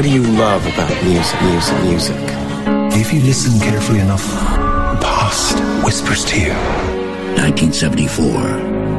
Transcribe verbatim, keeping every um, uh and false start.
What do you love about music, music, music? If you listen carefully enough, the past whispers to you. nineteen seventy-four.